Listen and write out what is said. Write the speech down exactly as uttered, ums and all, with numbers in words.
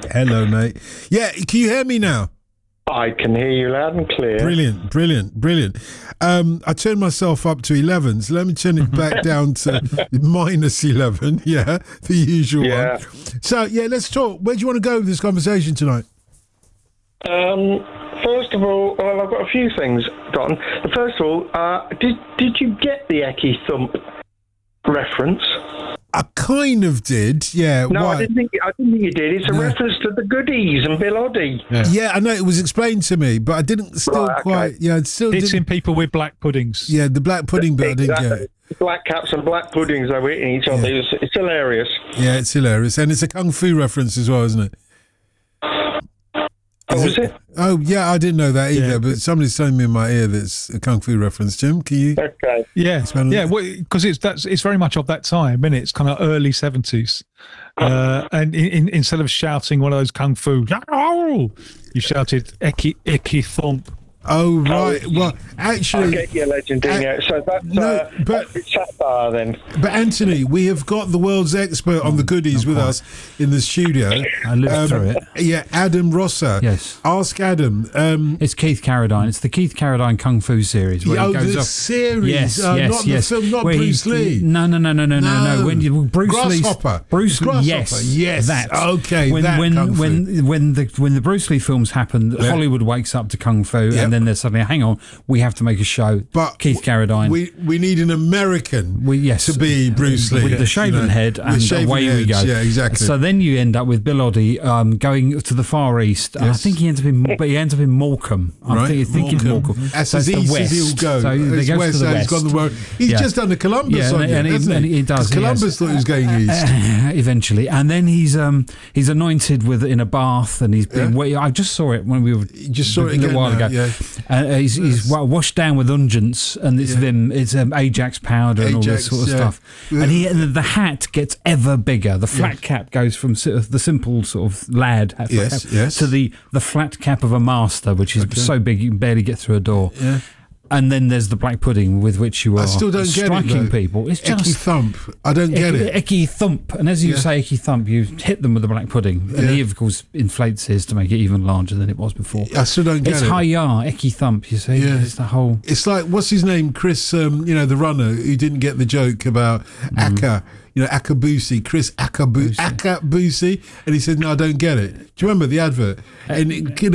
Hello, mate. Yeah, can you hear me now? I can hear you loud and clear. Brilliant, brilliant, brilliant. Um, I turned myself up to eleven, so let me turn it back down to minus eleven. Yeah, the usual Yeah. one. So, yeah, let's talk. Where do you want to go with this conversation tonight? Um, first of all, well, I've got a few things, Don. First of all, uh, did did you get the Ecky Thump reference? I kind of did, yeah. No, Why? I didn't think I didn't think you did. It's a No. reference to the Goodies and Bill Oddie. Yeah. Yeah, I know it was explained to me, but I didn't still Right, okay. quite. Yeah, I still It's didn't. in people with black puddings. Yeah, the black pudding bit I didn't get. Exactly. Black caps and black puddings they were eating each other. Yeah. It's, it's hilarious. Yeah, it's hilarious, and it's a kung fu reference as well, isn't it? Oh, was it? Oh, yeah, I didn't know that either, Yeah. but somebody's telling me in my ear that it's a kung fu reference. Jim, can you? Okay. Yeah, Expand on yeah, that. because it's that's it's very much of that time, isn't it? It's kind of early seventies, uh, and in, in, instead of shouting one of those kung fu, you shouted "Ecky Ecky Thump." Oh, right. Well, I actually, get your legend in Uh, it. So that's, no, uh, but- that's satire then. but Anthony, we have got the world's expert on the goodies with us in the studio. I lived through it. Yeah, Adam Rosser. Yes. Ask Adam. Um, It's Keith Carradine. It's the Keith Carradine Kung Fu series. Where oh, he goes the off. series. Yes, uh, yes, not yes. the film, not Where he- Bruce Lee. No, no, no, no, no, no, No. no. When you, Bruce Lee's Grasshopper. Bruce Grasshopper. Yes, Yes. That. Okay, When that when Kung Fu. when when the when the Bruce Lee films happened, Yeah. Hollywood wakes up to Kung Fu, Yep. and then there's suddenly, hang on, we have to make a show. But Keith Carradine. We we need an American We, yes, to be Bruce Lee. with the shaven you know, head, with and shaven away we heads. go. Yeah, exactly. So then you end up with Bill Oddie um, going to the Far East. And I Yes. think he ends up in, but he ends up in Morecambe. I'm Right, think, thinking Morecambe. Morecambe. That's So as it's the east west. as he'll go. So he It's goes west, to the so west. he's gone the road. He's Yeah. just done the Columbus Yeah, on and- you, and he- hasn't and he does, 'Cause he Columbus has. thought he was going east. Eventually, and then he's um he's anointed with in a bath, and he's been. Yeah. wa- I just saw it when we were You just saw it a little again while now, ago. yeah. Uh, he's he's wa- washed down with unguents, and it's Yeah. vim, it's um, Ajax powder and all Ajax, this sort of yeah. stuff. Yeah. And he and the hat gets ever bigger. The flat cap goes from sort of the simple sort of lad hat Yes, cap yes. to the the flat cap of a master, which is so big you can barely get through a door. Yeah. And then there's the black pudding with which you are I still don't get it, striking though. people. It's Ecky just Thump. I don't get Ecky, it. Ecky Thump. And as you Yeah. say Ecky Thump, you hit them with the black pudding. And Yeah. he, of course, inflates his to make it even larger than it was before. I still don't get It's it. Hi-ya, Ecky Thump, you see. Yeah. It's the whole... It's like, what's his name? Chris, um, you know, the runner who didn't get the joke about Aka, you know, Akabusi, Chris Akabu- Akabusi. And he said, no, I don't get it. Do you remember the advert? And it,